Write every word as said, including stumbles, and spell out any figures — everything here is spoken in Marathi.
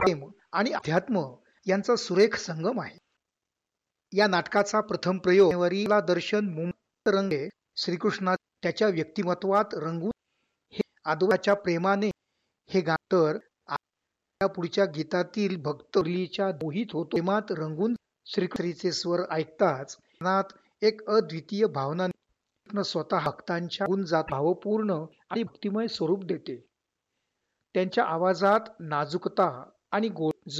प्रेम आणि अध्यात्म यांचा सुरेख संगम आहे. या नाटकाचा प्रथम प्रयोग जानेवारीला दर्शन मुंबईत रंगले. श्रीकृष्णा त्याच्या व्यक्तिमत्वात रंगून हे आदोबाच्या प्रेमाने हे गाणं तर या पुढच्या गीतातील भक्तलीच्या मोहित होतो. प्रेमात रंगून श्रीकृष्णाचे स्वर ऐकताच मनात एक अद्वितीय भावना कृष्ण स्वतः भक्तांच्या गुण जात भावपूर्ण आणि भक्तिमय स्वरूप देते. त्यांच्या आवाजात नाजूकता आणि गोड